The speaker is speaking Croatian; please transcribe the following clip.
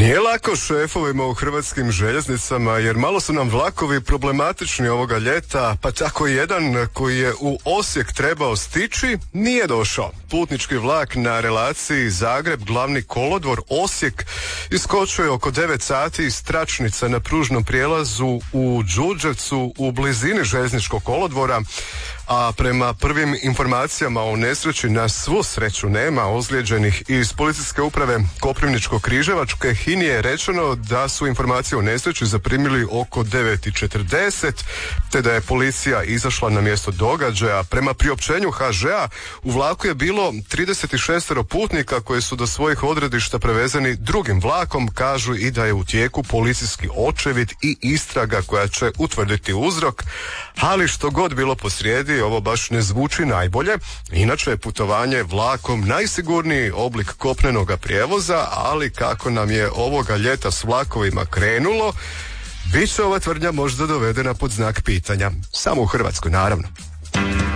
Nije lako šefovima u hrvatskim željeznicama jer malo su nam vlakovi problematični ovoga ljeta, pa tako jedan koji je u Osijek trebao stići nije došao. Putnički vlak na relaciji Zagreb glavni kolodvor Osijek iskočio je oko 9 sati iz tračnica na pružnom prijelazu u Đurđevcu u blizini željezničkog kolodvora, a prema prvim informacijama o nesreći na svu sreću nema ozlijeđenih. Iz policijske uprave Koprivničko-križevačke HINA je rečeno da su informacije o nesreći zaprimili oko 9:40 te da je policija izašla na mjesto događaja. Prema priopćenju HŽ-a u vlaku je bilo 36 putnika koji su do svojih odredišta prevezeni drugim vlakom. Kažu i da je u tijeku policijski očevid i istraga koja će utvrditi uzrok, ali što god bilo posrijedi, ovo baš ne zvuči najbolje. Inače je putovanje vlakom najsigurniji oblik kopnenoga prijevoza, ali kako nam je ovoga ljeta s vlakovima krenulo, bit će ova tvrdnja možda dovedena pod znak pitanja. Samo u Hrvatskoj, naravno.